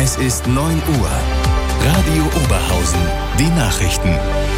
Es ist 9 Uhr. Radio Oberhausen. Die Nachrichten.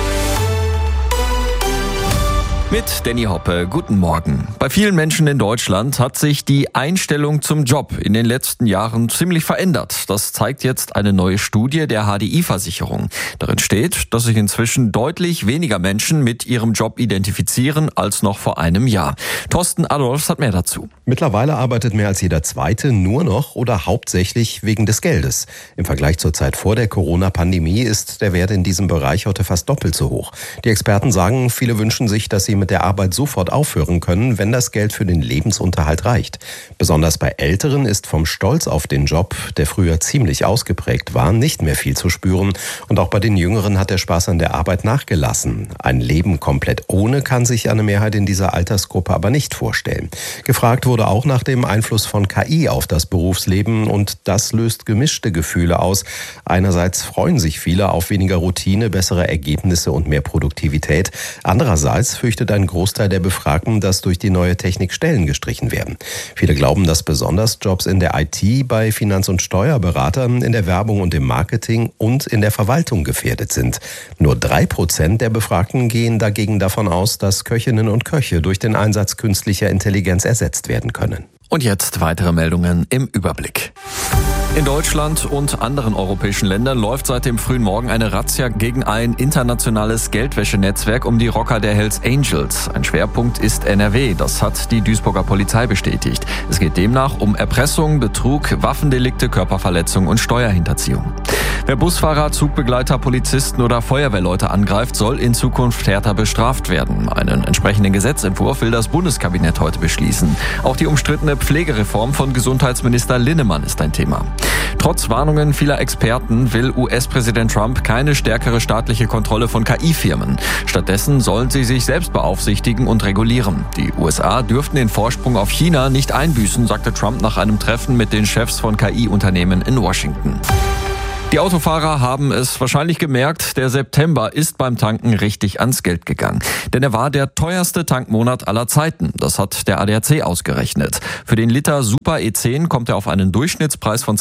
Mit Danny Hoppe, guten Morgen. Bei vielen Menschen in Deutschland hat sich die Einstellung zum Job in den letzten Jahren ziemlich verändert. Das zeigt jetzt eine neue Studie der HDI-Versicherung. Darin steht, dass sich inzwischen deutlich weniger Menschen mit ihrem Job identifizieren als noch vor einem Jahr. Thorsten Adolfs hat mehr dazu. Mittlerweile arbeitet mehr als jeder Zweite nur noch oder hauptsächlich wegen des Geldes. Im Vergleich zur Zeit vor der Corona-Pandemie ist der Wert in diesem Bereich heute fast doppelt so hoch. Die Experten sagen, viele wünschen sich, dass sie mit der Arbeit sofort aufhören können, wenn das Geld für den Lebensunterhalt reicht. Besonders bei Älteren ist vom Stolz auf den Job, der früher ziemlich ausgeprägt war, nicht mehr viel zu spüren. Und auch bei den Jüngeren hat der Spaß an der Arbeit nachgelassen. Ein Leben komplett ohne kann sich eine Mehrheit in dieser Altersgruppe aber nicht vorstellen. Gefragt wurde auch nach dem Einfluss von KI auf das Berufsleben und das löst gemischte Gefühle aus. Einerseits freuen sich viele auf weniger Routine, bessere Ergebnisse und mehr Produktivität. Andererseits fürchtet ein Großteil der Befragten, dass durch die neue Technik Stellen gestrichen werden. Viele glauben, dass besonders Jobs in der IT, bei Finanz- und Steuerberatern, in der Werbung und im Marketing und in der Verwaltung gefährdet sind. Nur 3% der Befragten gehen dagegen davon aus, dass Köchinnen und Köche durch den Einsatz künstlicher Intelligenz ersetzt werden können. Und jetzt weitere Meldungen im Überblick. In Deutschland und anderen europäischen Ländern läuft seit dem frühen Morgen eine Razzia gegen ein internationales Geldwäschenetzwerk um die Rocker der Hells Angels. Ein Schwerpunkt ist NRW, das hat die Duisburger Polizei bestätigt. Es geht demnach um Erpressung, Betrug, Waffendelikte, Körperverletzung und Steuerhinterziehung. Wer Busfahrer, Zugbegleiter, Polizisten oder Feuerwehrleute angreift, soll in Zukunft härter bestraft werden. Einen entsprechenden Gesetzentwurf will das Bundeskabinett heute beschließen. Auch die umstrittene Pflegereform von Gesundheitsminister Linnemann ist ein Thema. Trotz Warnungen vieler Experten will US-Präsident Trump keine stärkere staatliche Kontrolle von KI-Firmen. Stattdessen sollen sie sich selbst beaufsichtigen und regulieren. Die USA dürften den Vorsprung auf China nicht einbüßen, sagte Trump nach einem Treffen mit den Chefs von KI-Unternehmen in Washington. Die Autofahrer haben es wahrscheinlich gemerkt, der September ist beim Tanken richtig ans Geld gegangen. Denn er war der teuerste Tankmonat aller Zeiten. Das hat der ADAC ausgerechnet. Für den Liter Super E10 kommt er auf einen Durchschnittspreis von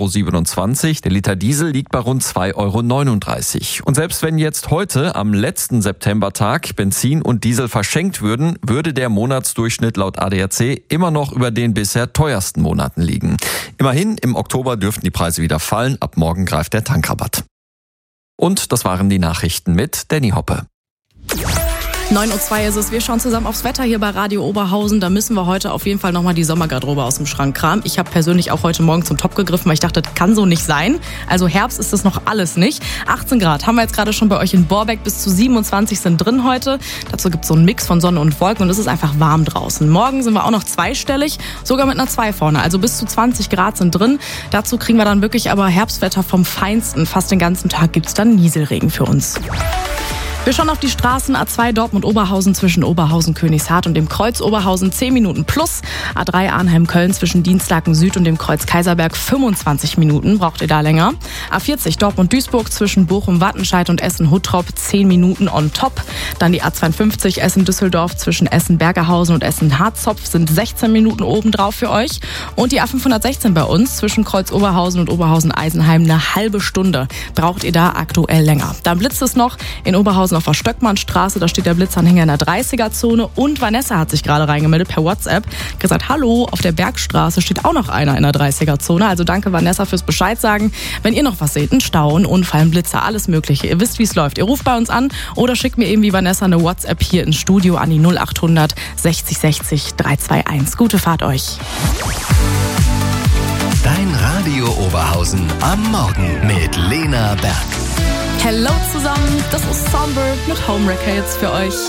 2,27 €. Der Liter Diesel liegt bei rund 2,39 €. Und selbst wenn jetzt heute am letzten Septembertag Benzin und Diesel verschenkt würden, würde der Monatsdurchschnitt laut ADAC immer noch über den bisher teuersten Monaten liegen. Immerhin, im Oktober dürften die Preise wieder fallen. Ab morgen greift der Tankrabatt. Und das waren die Nachrichten mit Danny Hoppe. 9:02 Uhr ist es. Wir schauen zusammen aufs Wetter hier bei Radio Oberhausen. Da müssen wir heute auf jeden Fall nochmal die Sommergarderobe aus dem Schrank kramen. Ich habe persönlich auch heute Morgen zum Top gegriffen, weil ich dachte, das kann so nicht sein. Also Herbst ist das noch alles nicht. 18 Grad haben wir jetzt gerade schon bei euch in Borbeck. Bis zu 27 sind drin heute. Dazu gibt es so einen Mix von Sonne und Wolken und es ist einfach warm draußen. Morgen sind wir auch noch zweistellig, sogar mit einer 2 vorne. Also bis zu 20 Grad sind drin. Dazu kriegen wir dann wirklich aber Herbstwetter vom Feinsten. Fast den ganzen Tag gibt es dann Nieselregen für uns. Wir schauen auf die Straßen A2 Dortmund-Oberhausen zwischen Oberhausen-Königshardt und dem Kreuz Oberhausen 10 Minuten plus. A3 Arnheim-Köln zwischen Dienstlaken Süd und dem Kreuz Kaiserberg 25 Minuten. Braucht ihr da länger? A40 Dortmund-Duisburg zwischen Bochum-Wattenscheid und Essen-Huttrop 10 Minuten on top. Dann die A52 Essen-Düsseldorf zwischen Essen-Bergerhausen und Essen-Harzopf sind 16 Minuten obendrauf für euch. Und die A516 bei uns zwischen Kreuz Oberhausen und Oberhausen-Eisenheim eine halbe Stunde. Braucht ihr da aktuell länger. Dann blitzt es noch in Oberhausen auf der Stöckmannstraße, da steht der Blitzanhänger in der 30er-Zone und Vanessa hat sich gerade reingemeldet per WhatsApp, gesagt, hallo, auf der Bergstraße steht auch noch einer in der 30er-Zone, also danke Vanessa fürs Bescheid sagen. Wenn ihr noch was seht, ein Stau, ein Unfall, ein Blitzer, alles mögliche, ihr wisst, wie es läuft. Ihr ruft bei uns an oder schickt mir eben wie Vanessa eine WhatsApp hier ins Studio an die 0800 60 60 321. Gute Fahrt euch. Dein Radio Oberhausen am Morgen mit Lena Berg. Hello zusammen, das ist Songbird mit Homewrecker jetzt für euch.